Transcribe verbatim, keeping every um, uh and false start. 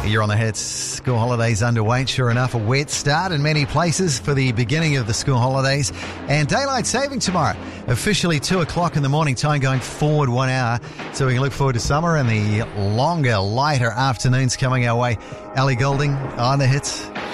You're on the hits. School holidays underway. Sure enough, a wet start in many places for the beginning of the school holidays. And daylight saving tomorrow. Officially two o'clock in the morning, time going forward one hour. So we can look forward to summer and the longer, lighter afternoons coming our way. Ali Golding on the hits.